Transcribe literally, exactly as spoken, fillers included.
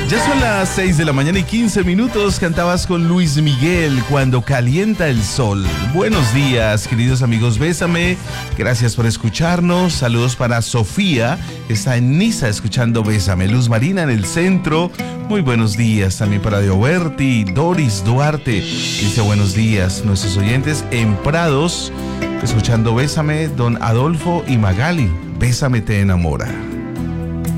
Ya son las seis de la mañana y quince minutos. Cantabas con Luis Miguel, Cuando calienta el sol. Buenos días, queridos amigos, Bésame. Gracias por escucharnos. Saludos para Sofía, está en Niza escuchando Bésame. Luz Marina en el centro. Muy buenos días también para Dioberti. Doris Duarte dice buenos días. Nuestros oyentes en Prados escuchando Bésame. Don Adolfo y Magali, Bésame te enamora.